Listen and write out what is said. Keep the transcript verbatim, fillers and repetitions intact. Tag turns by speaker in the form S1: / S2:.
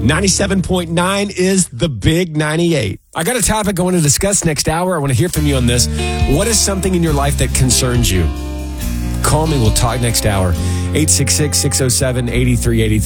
S1: ninety-seven point nine is the Big ninety-eight. I got a topic I want to discuss next hour. I want to hear from you on this. What is something in your life that concerns you? Call me. We'll talk next hour. eight six six, six oh seven, eight three eight three.